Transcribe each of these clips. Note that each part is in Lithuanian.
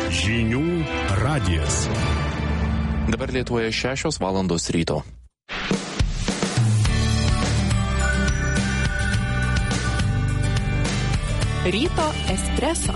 Žinių radijas. Dabar Lietuvoje 6 valandos ryto. Ryto espreso.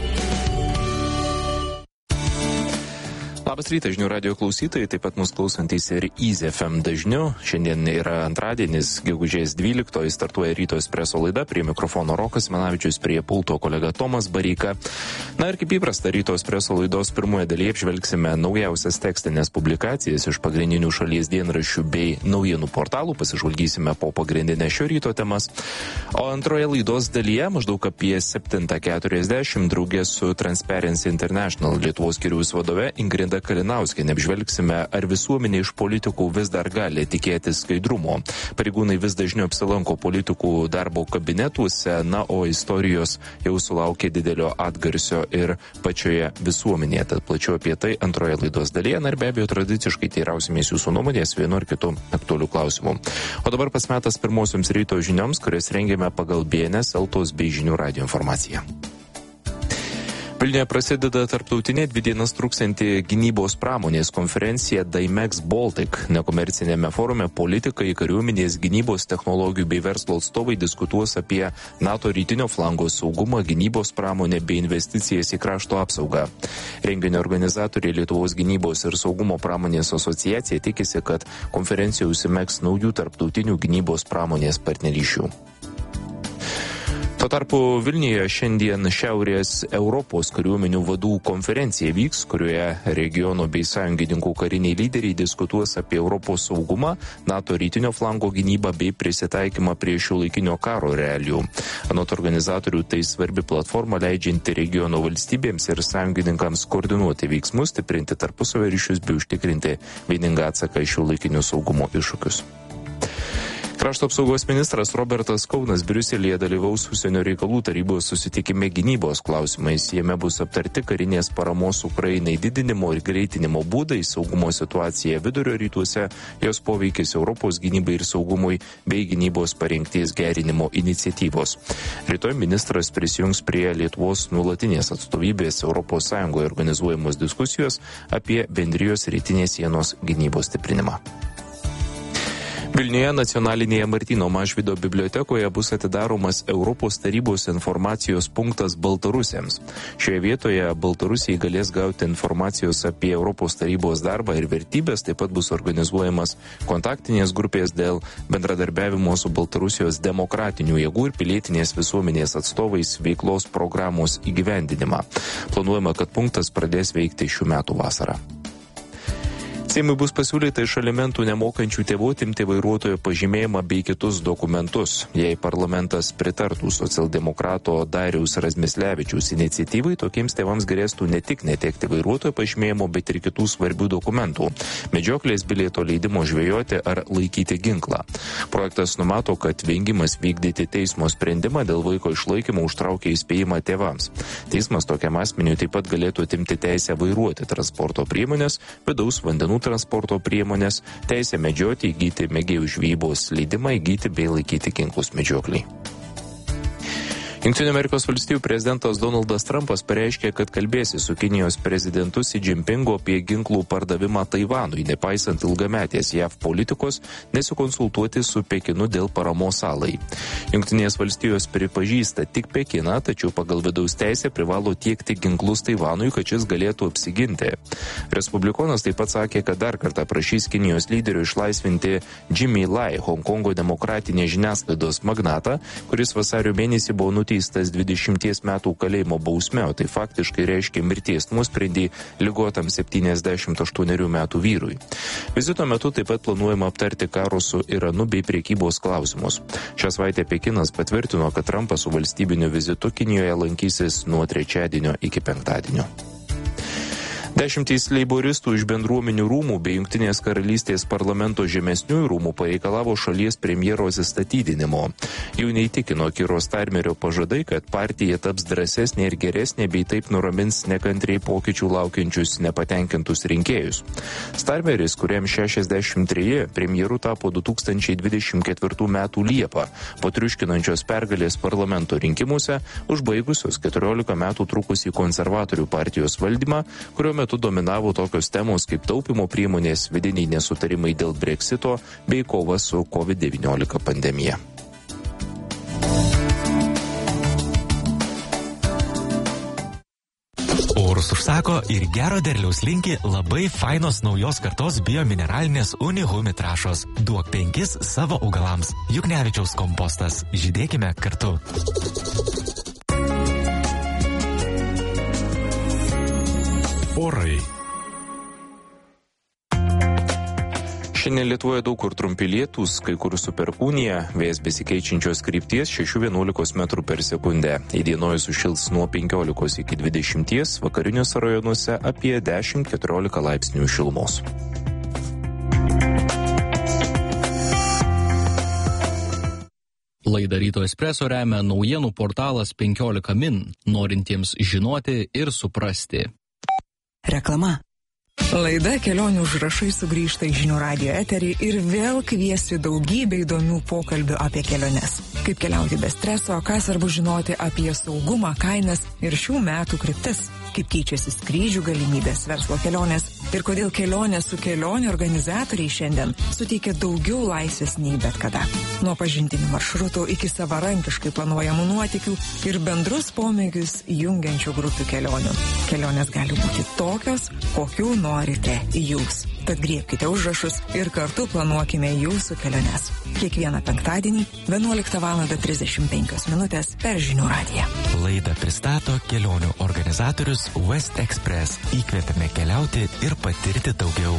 Labas rytas, Žinių radijo klausytojai, taip pat mūsų klausantys ir Easy FM dažniu. Šiandien yra antradienis, gegužės 12, startuoja Ryto espreso laida, prie mikrofono Rokas Manavičius, prie pulto kolega Tomas Bareika. Na ir kaip įprasta, Ryto espreso laidos pirmoje dalyje apžvelgsime naujausias tekstinės publikacijas iš pagrindinių šalies dienraščių bei naujienų portalų, pasižvalgysime po pagrindinės šio ryto temas. O antroje laidos dalyje, maždaug apie 7:40, draugė su Transparency International Lietuvos skyriaus vadove Ingrida Kalinauskienė apžvelgsime, ar visuomenė iš politikų vis dar gali tikėtis skaidrumo. Pareigūnai vis dažniau apsilanko politikų darbo kabinetuose, na, o istorijos jau sulaukė didelio atgarsio ir pačioje visuomenėje. Tad plačiau apie tai antroje laidos dalyje, na ir be abejo tradiciškai teirausimės jūsų nuomonės vienu ar kitu aktualiu klausimu. O dabar pasmetas pirmosioms ryto žinioms, kurias rengėme pagal BNS, Eltos bei Žinių radijo informaciją. Vilniuje prasideda tarptautinė 2 dienas truksianti gynybos pramonės konferencija Dymex Baltic. Nekomercinėme forume politikai, kariuomenės, gynybos technologijų bei verslo atstovai diskutuos apie NATO rytinio flango saugumą, gynybos pramonę bei investicijas į krašto apsaugą. Renginio organizatoriai Lietuvos gynybos ir saugumo pramonės asociacija tikisi, kad konferencija užsimegs naujų tarptautinių gynybos pramonės partnerysčių. Tuo tarpu Vilniuje šiandien Šiaurės Europos kariuomenių vadų konferencija vyks, kurioje regiono bei sąjungininkų kariniai lyderiai diskutuos apie Europos saugumą, NATO rytinio flango gynybą bei prisitaikymą prie šiuolaikinio karo realijų. Anot organizatorių, tai svarbi platforma leidžianti regiono valstybėms ir sąjungininkams koordinuoti veiksmus, stiprinti tarpusavio ryšius bei užtikrinti vieningą atsaką į šiuolaikinių saugumo iššūkius. Krašto apsaugos ministras Robertas Kaunas Briuselyje dalyvaus užsienio reikalų tarybos susitikime gynybos klausimais. Jame bus aptarti karinės paramos Ukrainai didinimo ir greitinimo būdai, saugumo situacija vidurio rytuose, jos poveikis Europos gynybai ir saugumui bei gynybos parengties gerinimo iniciatyvos. Rytoj ministras prisijungs prie Lietuvos nuolatinės atstovybės ES organizuojamos diskusijos apie bendrijos rytinės sienos gynybos stiprinimą. Vilniuje nacionalinėje Martyno Mažvydo bibliotekoje bus atidaromas Europos tarybos informacijos punktas baltarusiams. Šioje vietoje baltarusiai galės gauti informacijos apie Europos tarybos darbą ir vertybės, taip pat bus organizuojamas kontaktinės grupės dėl bendradarbiavimo su Baltarusijos demokratinių jėgų ir pilietinės visuomenės atstovais veiklos programos įgyvendinimą. Planuojama, kad punktas pradės veikti šių metų vasarą. Seimui bus pasiūlyta iš alimentų nemokančių tėvų atimti vairuotojo pažymėjimą bei kitus dokumentus. Jei parlamentas pritartų socialdemokrato Dariaus Razmislevičiaus iniciatyvai, tokiems tėvams grėstų ne tik netekti vairuotojo pažymėjimo, bet ir kitų svarbių dokumentų – medžioklės bilieto leidimo žvejoti ar laikyti ginklą. Projektas numato, kad vengimas vykdyti teismo sprendimą dėl vaiko išlaikymo užtraukia įspėjimą tėvams. Teismas tokiam asmeniui taip pat galėtų atimti teisę vairuoti transporto priemonės, vidaus vandenų transporto priemonės, teisę medžioti, įgyti mėgėjų žvejybos leidimą, įgyti bei laikyti ginklus medžiokliai. Jungtinių Amerikos valstijų prezidentas Donaldas Trumpas pareiškė, kad kalbėsi su Kinijos prezidentu Xi Jinpingu apie ginklų pardavimą Taivanui, nepaisant ilgametės JAV politikos, nesikonsultuoti su Pekinu dėl paramos salai. Jungtinės valstijos pripažįsta tik Pekiną, tačiau pagal vidaus teisę privalo tiekti ginklus Taivanui, kad šis galėtų apsiginti. Respublikonas taip pat sakė, kad dar kartą prašys Kinijos lyderių išlaisvinti Jimmy Lai, Honkongo demokratinės žiniasklaidos magnatą, kuris vasario mėnesį buvo nuteistas 20 metų kalėjimo bausme, o tai faktiškai reiškia mirties nuosprendį ligotam 78 metų vyrui. Vizito metu taip pat planuojama aptarti karo su Iranu bei prekybos klausimus. Šią savaitę Pekinas patvirtino, kad Trumpas su valstybiniu vizitu Kinijoje lankysis nuo trečiadienio iki penktadienio. Dešimtys leiboristų iš bendruomenių rūmų bei Jungtinės karalystės parlamento žemesniųjų rūmų pareikalavo šalies premjero atsistatydinimo. Jų neįtikino Kiro Starmerio pažadai, kad partija taps drąsesnė ir geresnė bei taip nuramins nekantriai pokyčių laukiančius nepatenkintus rinkėjus. Starmeris, kuriam 63, premjeru tapo 2024 metų Liepą, po triuškinančios pergalės parlamento rinkimuose, užbaigusios 14 metų trukusį konservatorių partijos valdymą, kurio metu dominavo tokios temos kaip taupimo priemonės, vidiniai nesutarimai dėl Brexito bei kova su COVID-19 pandemija. Orus užsako ir gero derliaus linki labai fainos naujos kartos biomineralinės Unihumi trąšos. Duok 5 savo augalams. Juknevičiaus kompostas. Žydėkime kartu. Orai. Šiandien Lietuvoje daug kur trumpi lietūs, kai kur su perkūnija, vėjas besikeičiančios krypties 6-11 metrų per sekundę. Įdienojus sušils nuo 15 iki 20, vakariniuose rajonuose apie 10-14 laipsnių šilumos. Laidą Ryto Espreso remia naujienų portalas 15 min, norintiems žinoti ir suprasti. Reklama. Laida Kelionių užrašai sugrįžta į Žinių radijo eterį ir vėl kviesti daugybę įdomių pokalbių apie keliones. Kaip keliauti be streso, ką svarbu žinoti apie saugumą, kainas ir šių metų kryptis. Kaip keičiasi skrydžių galimybės, verslo kelionės ir kodėl kelionės su kelionių organizatoriai šiandien suteikia daugiau laisvės nei bet kada. Nuo pažintinių maršrutų iki savarankiškai planuojamų nuotykių ir bendrus pomėgius jungiančių grupių kelionių. Kelionės gali būti tokios, kokių norite jūs. Tad griebkite užrašus ir kartu planuokime jūsų keliones. Kiekvieną penktadienį 11:35 minutės per Žinių radiją. Laidą pristato kelionių organizatorius West Express. Įkvėpėme keliauti ir patirti daugiau.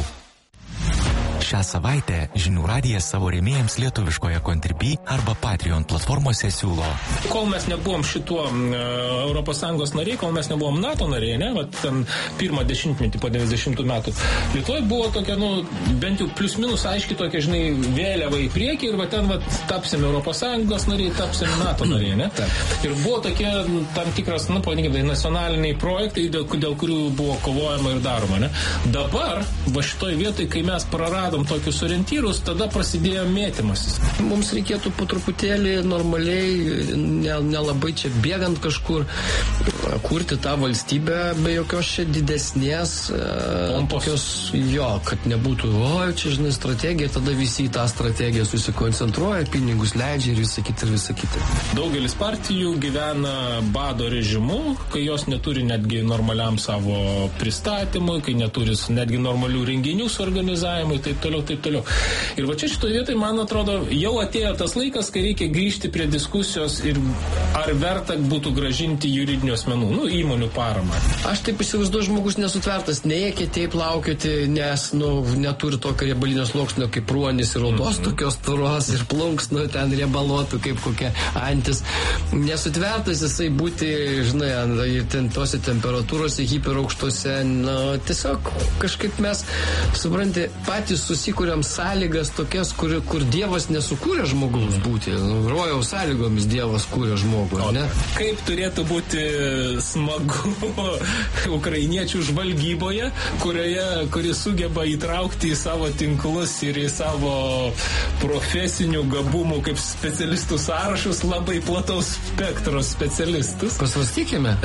Šią savaitę Žinių radijas savo rėmėjams lietuviškoje Contribui arba Patreon platformose siūlo. Kol mes nebuvom šituo ES nariai, kol mes nebuvom NATO nariai, ne, vat ten pirmą dešimtmetį po 90 metų, Lietuvoje buvo tokia, bent jau plius minus aiški tokia, vėliava į priekį ir va ten tapsim ES nariai, tapsim NATO nariai, ne? Ir buvo tokie tam tikras, pavadinkime, nacionaliniai projektai, dėl kurių buvo kovojama ir daroma, ne? Dabar, va šitoj vietoj, kai mes praradom tokius orientyrus, tada prasidėjo mėtymasis. Mums reikėtų po truputėlį normaliai, nelabai čia bėgant kažkur, kurti tą valstybę be jokios čia didesnės tokios, kad nebūtų, čia strategija, tada visi į tą strategiją susikoncentruoja, pinigus leidžia ir visa kita. Daugelis partijų gyvena bado režimu, kai jos neturi netgi normaliam savo pristatymui, kai neturi netgi normalių renginių suorganizavimui, taip toliau. Ir va čia šitoje vietoje, man atrodo, jau atėjo tas laikas, kai reikia grįžti prie diskusijos ir ar verta būtų gražinti juridinių asmenų, įmonių paramą. Aš taip įsivaizduoju, žmogus nesutvertas, neėkė taip laukioti, nes, neturi tokio riebalinio sluoksnio kaip ruonis ir odos tokios turos ir plunksnų ten riebalotų kaip kokia antis. Nesutvertas jisai būti, ten tose temperatūrose hiperaukštose, tiesiog kažkaip mes, supranti, patys susikūrėm sąlygas tokias, kur Dievas nesukūrė žmogaus būti. Rojaus sąlygomis Dievas kūrė žmogų, ne? Kaip turėtų būti smagu ukrainiečių žvalgyboje, kuri sugeba įtraukti į savo tinklus ir į savo profesinių gabumų kaip specialistų sąrašus labai plataus spektro specialistus. Pasvarstykime.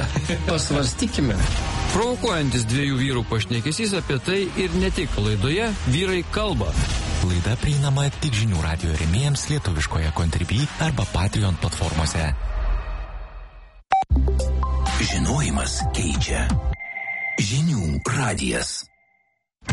Provokuojantis dviejų vyrų pašnekesys apie tai ir ne tik laidoje Vyrai kalba. Laida prieinama tik Žinių radijo rėmėjams lietuviškoje Contribui arba Patreon platformose. Žinojimas keičia. Žinių radijas.